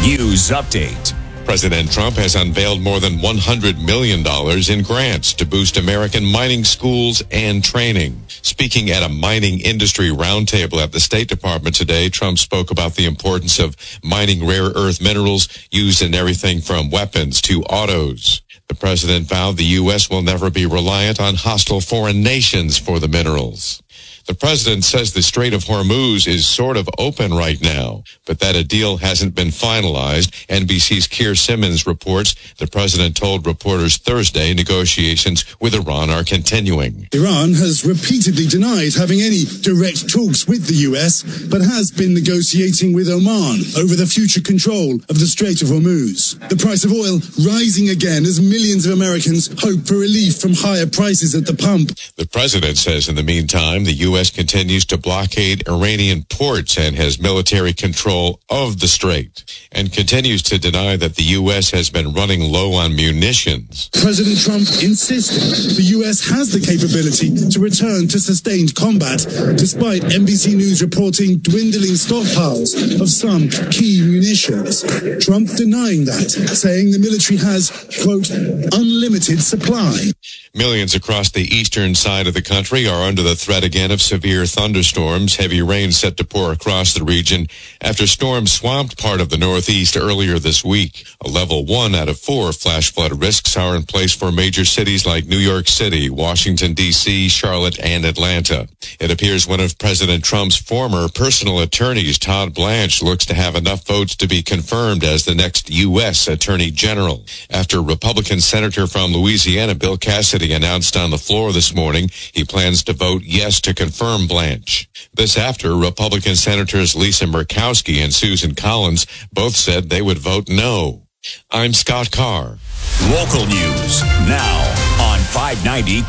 News Update. President Trump has unveiled more than $100 million in grants to boost American mining schools and training. Speaking at a mining industry roundtable at the State Department today, Trump spoke about the importance of mining rare earth minerals used in everything from weapons to autos. The president vowed the U.S. will never be reliant on hostile foreign nations for the minerals. The president says the Strait of Hormuz is sort of open right now, but that a deal hasn't been finalized. NBC's Keir Simmons reports the president told reporters Thursday negotiations with Iran are continuing. Iran has repeatedly denied having any direct talks with the U.S., but has been negotiating with Oman over the future control of the Strait of Hormuz. The price of oil rising again as millions of Americans hope for relief from higher prices at the pump. The president says in the meantime, the U.S. continues to blockade Iranian ports and has military control of the strait, and continues to deny that the U.S. has been running low on munitions. President Trump insisted the U.S. has the capability to return to sustained combat, despite NBC News reporting dwindling stockpiles of some key munitions. Trump denying that, saying the military has, quote, unlimited supply. Millions across the eastern side of the country are under the threat again of severe thunderstorms. Heavy rain set to pour across the region after storms swamped part of the Northeast earlier this week. A level 1 out of 4 flash flood risks are in place for major cities like New York City, Washington, D.C., Charlotte, and Atlanta. It appears one of President Trump's former personal attorneys, Todd Blanche, looks to have enough votes to be confirmed as the next U.S. Attorney General. After Republican Senator from Louisiana, Bill Cassidy, announced on the floor this morning he plans to vote yes to confirm Blanche. This after Republican Senators Lisa Murkowski and Susan Collins both said they would vote no. I'm Scott Carr. Local news now on 590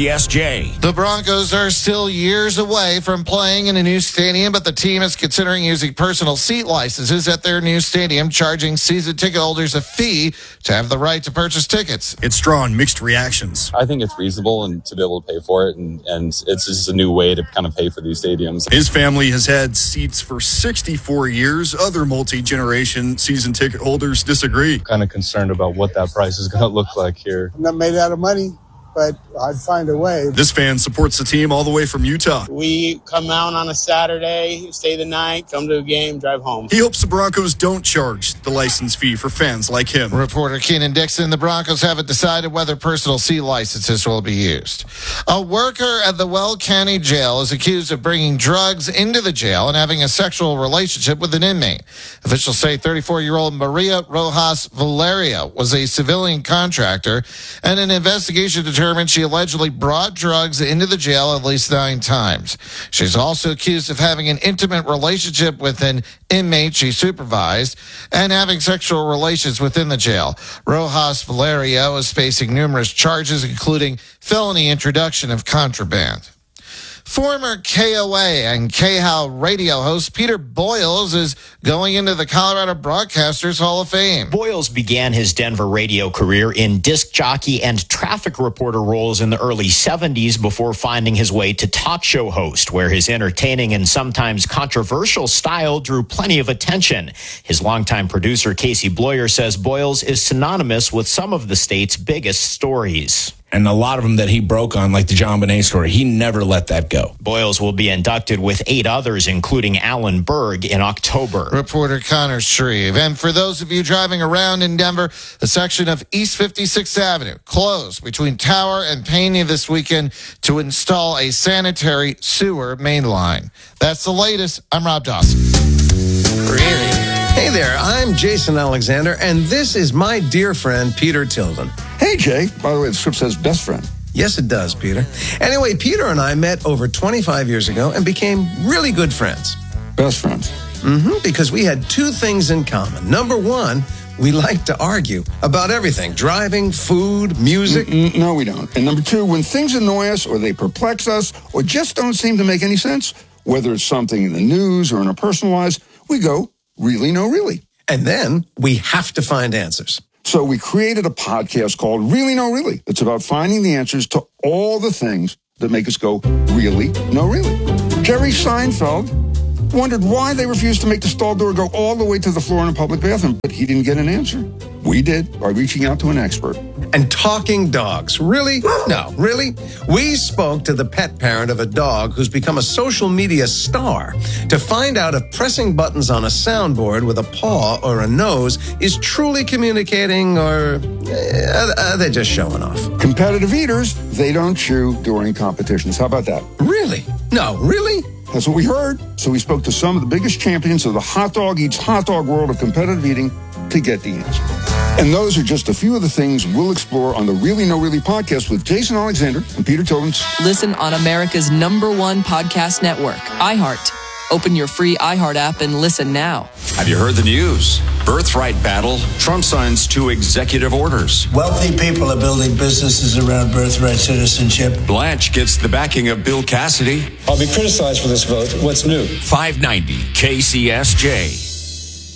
KCSJ. The Broncos are still years away from playing in a new stadium, but the team is considering using personal seat licenses at their new stadium, charging season ticket holders a fee to have the right to purchase tickets. It's drawn mixed reactions. I think it's reasonable and to be able to pay for it, and it's just a new way to kind of pay for these stadiums. His family has had seats for 64 years. Other multi-generation season ticket holders disagree. Kind of concerned about what that price is going to look like here. I'm not made out of money, but I'd find a way. This fan supports the team all the way from Utah. We come out on a Saturday, stay the night, come to a game, drive home. He hopes the Broncos don't charge the license fee for fans like him. Reporter Keenan Dixon, the Broncos haven't decided whether personal seat licenses will be used. A worker at the Well County Jail is accused of bringing drugs into the jail and having a sexual relationship with an inmate. Officials say 34-year-old Maria Rojas Valeria was a civilian contractor, and an investigation determined she allegedly brought drugs into the jail at least 9 times. She's also accused of having an intimate relationship with an inmate she supervised and having sexual relations within the jail. Rojas Valeria is facing numerous charges, including felony introduction of contraband. Former KOA and KHOW radio host Peter Boyles is going into the Colorado Broadcasters Hall of Fame. Boyles began his Denver radio career in disc jockey and traffic reporter roles in the early 70s before finding his way to talk show host, where his entertaining and sometimes controversial style drew plenty of attention. His longtime producer Casey Bloyer says Boyles is synonymous with some of the state's biggest stories. And a lot of them that he broke on, like the JonBenet story, he never let that go. Boyles will be inducted with 8 others, including Alan Berg, in October. Reporter Connor Shreve. And for those of you driving around in Denver, a section of East 56th Avenue closed between Tower and Pena this weekend to install a sanitary sewer main line. That's the latest. I'm Rob Dawson. Really? Hey there, I'm Jason Alexander, and this is my dear friend, Peter Tilden. Hey, Jay. By the way, the script says best friend. Yes, it does, Peter. Anyway, Peter and I met over 25 years ago and became really good friends. Best friends? Because we had 2 things in common. Number 1, we like to argue about everything. Driving, food, music. No, we don't. And number 2, when things annoy us or they perplex us or just don't seem to make any sense, whether it's something in the news or in our personal lives, we go, really, no, really. And then we have to find answers. So we created a podcast called Really, No, Really. It's about finding the answers to all the things that make us go, really, no, really. Jerry Seinfeld wondered why they refused to make the stall door go all the way to the floor in a public bathroom, but he didn't get an answer. We did by reaching out to an expert. And talking dogs. Really? No, really? We spoke to the pet parent of a dog who's become a social media star to find out if pressing buttons on a soundboard with a paw or a nose is truly communicating, or are they just showing off? Competitive eaters, they don't chew during competitions. How about that? Really? No, really? That's what we heard. So we spoke to some of the biggest champions of the hot dog eats hot dog world of competitive eating to get the answer. And those are just a few of the things we'll explore on the Really No Really podcast with Jason Alexander and Peter Tillins. Listen on America's #1 podcast network, iHeart. Open your free iHeart app and listen now. Have you heard the news? Birthright battle. Trump signs 2 executive orders. Wealthy people are building businesses around birthright citizenship. Blanche gets the backing of Bill Cassidy. I'll be criticized for this vote. What's new? 590 KCSJ.